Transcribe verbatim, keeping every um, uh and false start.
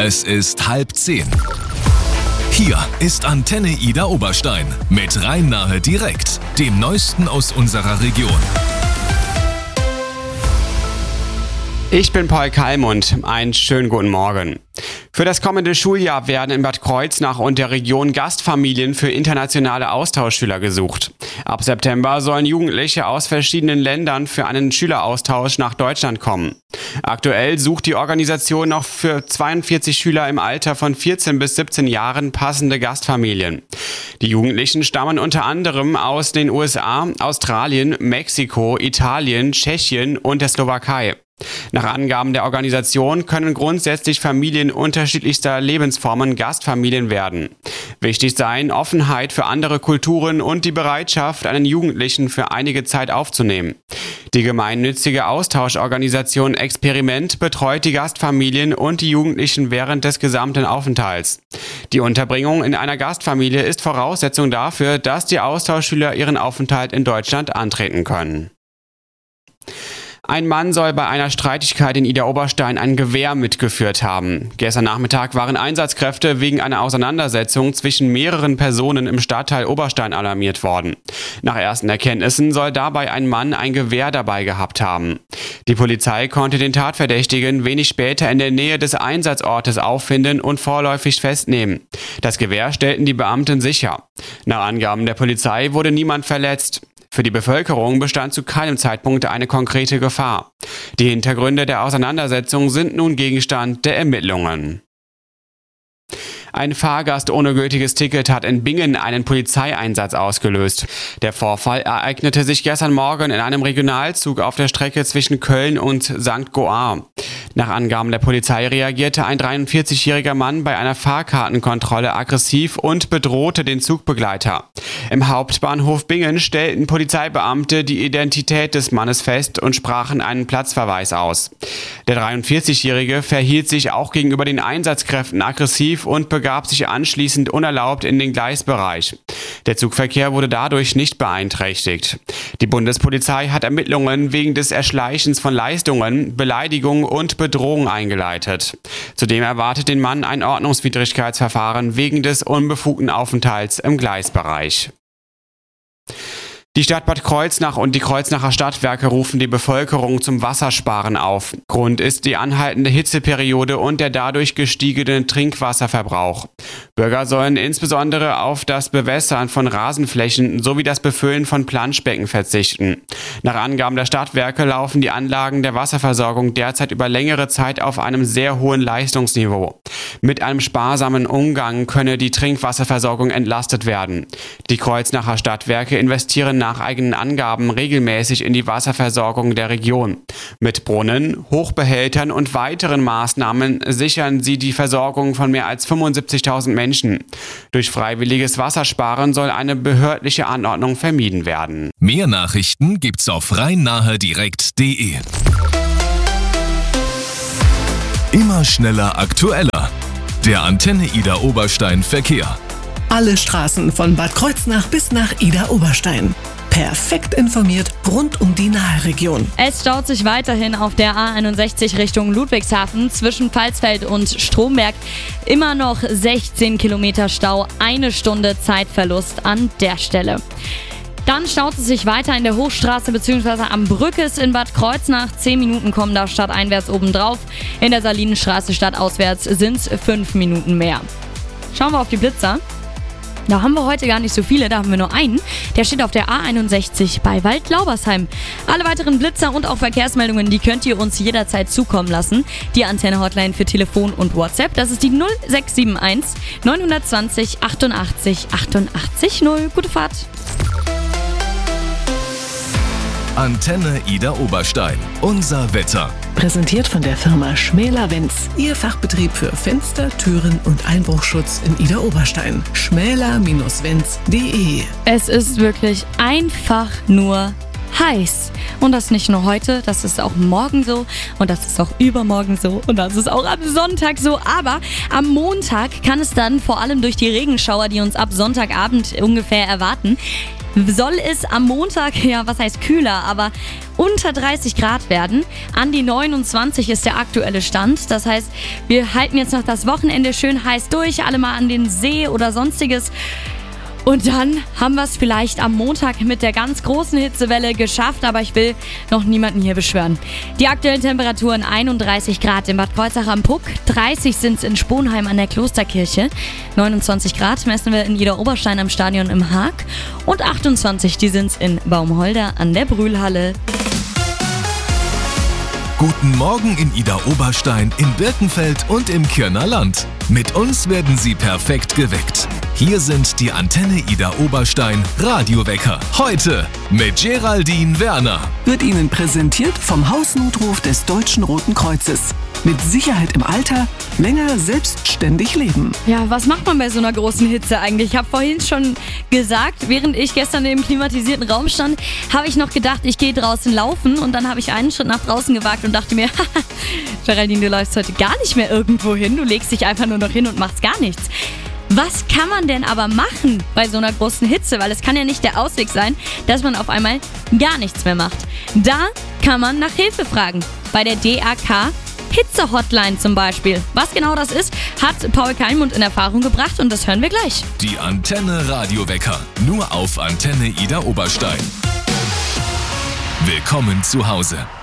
Es ist halb zehn. Hier ist Antenne Ida Oberstein mit Rhein-Nahe direkt, dem Neuesten aus unserer Region. Ich bin Paul Kallmund. Einen schönen guten Morgen. Für das kommende Schuljahr werden in Bad Kreuznach und der Region Gastfamilien für internationale Austauschschüler gesucht. Ab September sollen Jugendliche aus verschiedenen Ländern für einen Schüleraustausch nach Deutschland kommen. Aktuell sucht die Organisation noch für zweiundvierzig Schüler im Alter von vierzehn bis siebzehn Jahren passende Gastfamilien. Die Jugendlichen stammen unter anderem aus den U S A, Australien, Mexiko, Italien, Tschechien und der Slowakei. Nach Angaben der Organisation können grundsätzlich Familien unterschiedlichster Lebensformen Gastfamilien werden. Wichtig seien Offenheit für andere Kulturen und die Bereitschaft, einen Jugendlichen für einige Zeit aufzunehmen. Die gemeinnützige Austauschorganisation Experiment betreut die Gastfamilien und die Jugendlichen während des gesamten Aufenthalts. Die Unterbringung in einer Gastfamilie ist Voraussetzung dafür, dass die Austauschschüler ihren Aufenthalt in Deutschland antreten können. Ein Mann soll bei einer Streitigkeit in Ida Oberstein ein Gewehr mitgeführt haben. Gestern Nachmittag waren Einsatzkräfte wegen einer Auseinandersetzung zwischen mehreren Personen im Stadtteil Oberstein alarmiert worden. Nach ersten Erkenntnissen soll dabei ein Mann ein Gewehr dabei gehabt haben. Die Polizei konnte den Tatverdächtigen wenig später in der Nähe des Einsatzortes auffinden und vorläufig festnehmen. Das Gewehr stellten die Beamten sicher. Nach Angaben der Polizei wurde niemand verletzt. Für die Bevölkerung bestand zu keinem Zeitpunkt eine konkrete Gefahr. Die Hintergründe der Auseinandersetzung sind nun Gegenstand der Ermittlungen. Ein Fahrgast ohne gültiges Ticket hat in Bingen einen Polizeieinsatz ausgelöst. Der Vorfall ereignete sich gestern Morgen in einem Regionalzug auf der Strecke zwischen Köln und Sankt Goar. Nach Angaben der Polizei reagierte ein dreiundvierzigjähriger Mann bei einer Fahrkartenkontrolle aggressiv und bedrohte den Zugbegleiter. Im Hauptbahnhof Bingen stellten Polizeibeamte die Identität des Mannes fest und sprachen einen Platzverweis aus. Der dreiundvierzigjährige verhielt sich auch gegenüber den Einsatzkräften aggressiv und begab sich anschließend unerlaubt in den Gleisbereich. Der Zugverkehr wurde dadurch nicht beeinträchtigt. Die Bundespolizei hat Ermittlungen wegen des Erschleichens von Leistungen, Beleidigung und Bedrohung eingeleitet. Zudem erwartet den Mann ein Ordnungswidrigkeitsverfahren wegen des unbefugten Aufenthalts im Gleisbereich. Die Stadt Bad Kreuznach und die Kreuznacher Stadtwerke rufen die Bevölkerung zum Wassersparen auf. Grund ist die anhaltende Hitzeperiode und der dadurch gestiegene Trinkwasserverbrauch. Bürger sollen insbesondere auf das Bewässern von Rasenflächen sowie das Befüllen von Planschbecken verzichten. Nach Angaben der Stadtwerke laufen die Anlagen der Wasserversorgung derzeit über längere Zeit auf einem sehr hohen Leistungsniveau. Mit einem sparsamen Umgang könne die Trinkwasserversorgung entlastet werden. Die Kreuznacher Stadtwerke investieren nach eigenen Angaben regelmäßig in die Wasserversorgung der Region. Mit Brunnen, Hochbehältern und weiteren Maßnahmen sichern sie die Versorgung von mehr als fünfundsiebzigtausend Menschen. Durch freiwilliges Wassersparen soll eine behördliche Anordnung vermieden werden. Mehr Nachrichten gibt's auf rhein-nahe direkt punkt de. Immer schneller, aktueller. Der Antenne Ida Oberstein Verkehr. Alle Straßen von Bad Kreuznach bis nach Ida Oberstein. Perfekt informiert rund um die Nahe-Region. Es staut sich weiterhin auf der A einundsechzig Richtung Ludwigshafen zwischen Pfalzfeld und Stromberg. Immer noch sechzehn Kilometer Stau, eine Stunde Zeitverlust an der Stelle. Dann staut es sich weiter in der Hochstraße bzw. am Brückes in Bad Kreuznach. Zehn Minuten kommen da stadteinwärts obendrauf. In der Salinenstraße stadtauswärts sind es fünf Minuten mehr. Schauen wir auf die Blitzer. Da haben wir heute gar nicht so viele, da haben wir nur einen. Der steht auf der A einundsechzig bei Waldlaubersheim. Alle weiteren Blitzer und auch Verkehrsmeldungen, die könnt ihr uns jederzeit zukommen lassen. Die Antenne-Hotline für Telefon und WhatsApp, das ist die null sechs sieben eins neun zwei null achtundachtzig achtundachtzig null. Gute Fahrt! Antenne Ida Oberstein. Unser Wetter. Präsentiert von der Firma Schmäler-Wenz. Ihr Fachbetrieb für Fenster, Türen und Einbruchschutz in Ida Oberstein. schmäler Bindestrich wenz punkt de. Es ist wirklich einfach nur heiß. Und das nicht nur heute, das ist auch morgen so und das ist auch übermorgen so und das ist auch am Sonntag so. Aber am Montag kann es dann vor allem durch die Regenschauer, die uns ab Sonntagabend ungefähr erwarten, soll es am Montag, ja was heißt kühler, aber unter dreißig Grad werden. An die neunundzwanzig ist der aktuelle Stand. Das heißt, wir halten jetzt noch das Wochenende schön heiß durch, alle mal an den See oder sonstiges. Und dann haben wir es vielleicht am Montag mit der ganz großen Hitzewelle geschafft, aber ich will noch niemanden hier beschwören. Die aktuellen Temperaturen einunddreißig Grad in Bad Kreuznach am Puck, dreißig sind es in Sponheim an der Klosterkirche, neunundzwanzig Grad messen wir in Idar Oberstein am Stadion im Haag und achtundzwanzig, die sind es in Baumholder an der Brühlhalle. Guten Morgen in Idar Oberstein, in Birkenfeld und im Kirner Land. Mit uns werden Sie perfekt geweckt. Hier sind die Antenne Idar Oberstein Radiowecker. Heute mit Geraldine Werner. Wird Ihnen präsentiert vom Hausnotruf des Deutschen Roten Kreuzes. Mit Sicherheit im Alter, länger selbstständig leben. Ja, was macht man bei so einer großen Hitze eigentlich? Ich habe vorhin schon gesagt, während ich gestern im klimatisierten Raum stand, habe ich noch gedacht, ich gehe draußen laufen und dann habe ich einen Schritt nach draußen gewagt und dachte mir, Geraldine, du läufst heute gar nicht mehr irgendwo hin, du legst dich einfach nur noch hin und machst gar nichts. Was kann man denn aber machen bei so einer großen Hitze? Weil es kann ja nicht der Ausweg sein, dass man auf einmal gar nichts mehr macht. Da kann man nach Hilfe fragen. Bei der D A K Hitze-Hotline zum Beispiel. Was genau das ist, hat Paul Keilmund in Erfahrung gebracht und das hören wir gleich. Die Antenne Radiowecker. Nur auf Antenne Idar Oberstein. Willkommen zu Hause.